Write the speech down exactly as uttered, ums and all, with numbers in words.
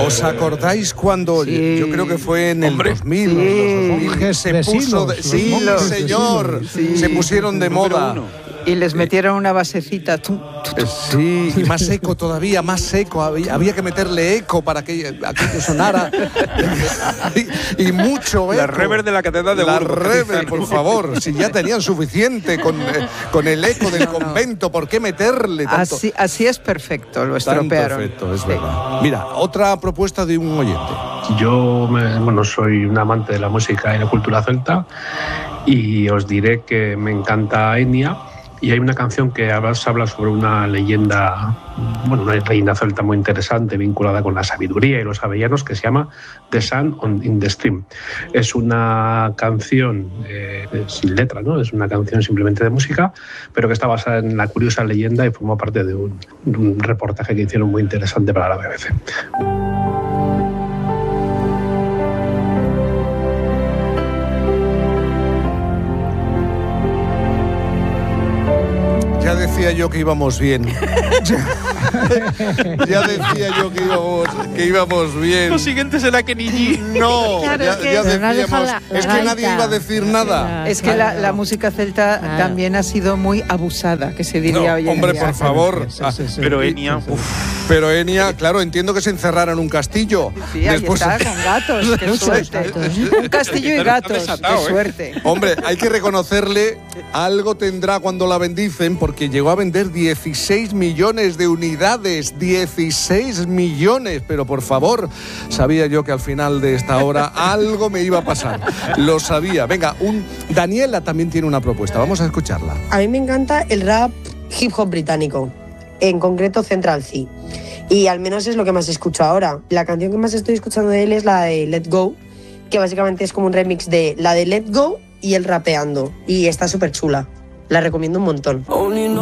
¿Os acordáis cuando, Sí. yo creo que fue en el Hombre. dos mil, Sí. los dos mil, Monjes se de puso Silos, de, los sí, monjes de señor, Sí. se pusieron de Número moda. uno. Y les metieron una basecita. Tum, tum, tum. Sí, y más seco todavía, más seco. Había, había que meterle eco para que aquello sonara. y, y mucho eco. La reverb de la catedral de La Burgos. reverb, por favor. Si ya tenían suficiente con, eh, con el eco del convento, ¿por qué meterle tanto? Así, así es perfecto, lo Tanto estropearon. efecto, es Sí. verdad. Mira, otra propuesta de un oyente. Yo me- bueno, soy un amante de la música y la cultura celta y os diré que me encanta Enya y hay una canción que habla, se habla sobre una leyenda, bueno, una leyenda celta muy interesante vinculada con la sabiduría y los avellanos que se llama The Sun on, in the Stream. Es una canción eh, sin letra, ¿no? Es una canción simplemente de música, pero que está basada en la curiosa leyenda y forma parte de un, de un reportaje que hicieron muy interesante para la B B C. Ya decía yo que íbamos bien. Ya decía yo que íbamos, que íbamos bien. Lo siguiente será que ni No, Claro, ya, es que- ya Pero no has decíamos. dejado la- Es la que nadie gaita. iba a decir nada. Es que la, la música celta Claro. también ha sido muy abusada, que se diría No, hoy en hombre, día. por favor. Sí, sí, sí. Pero Y- Enya, sí, sí. uff. Pero Enya, claro, entiendo que se encerrara en un castillo. Sí, ahí está, con gatos, qué suerte. Un castillo y Está- está gatos, desatado, qué ¿eh? suerte. Hombre, hay que reconocerle, algo tendrá cuando la bendicen, porque llegó a vender dieciséis millones de unidades. dieciséis millones, pero por favor, sabía yo que al final de esta hora algo me iba a pasar. Lo sabía. Venga, un Daniela también tiene una propuesta. Vamos a escucharla. A mí me encanta el rap hip hop británico, en concreto Central Cee. Y al menos es lo que más escucho ahora. La canción que más estoy escuchando de él es la de Let Go, que básicamente es como un remix de la de Let Go y él rapeando. Y está súper chula. La recomiendo un montón.